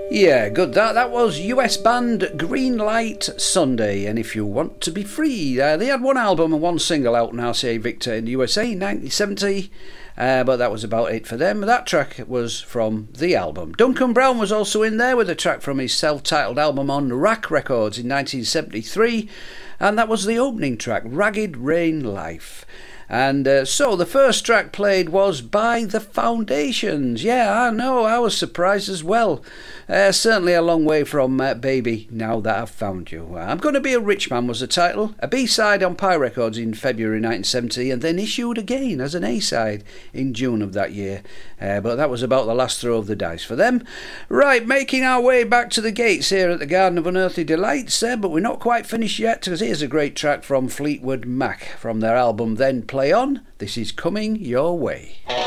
Yeah, good. That was US band Green Light Sunday, and If You Want to Be Free. They had one album and one single out now, say Victor, in the USA in 1970, but that was about it for them. That track was from the album. Duncan Brown was also in there with a track from his self-titled album on Rack Records in 1973, and that was the opening track, Ragged Rain Life. And so the first track played was by The Foundations. Yeah, I know, I was surprised as well. Certainly a long way from Baby, Now That I've Found You. I'm Gonna Be a Rich Man was the title, a B-side on Pie Records in February 1970, and then issued again as an A-side in June of that year. But that was about the last throw of the dice for them. Right, making our way back to the gates here at the Garden of Unearthly Delights, but we're not quite finished yet, because here's a great track from Fleetwood Mac from their album Then Play On. This is Coming Your Way.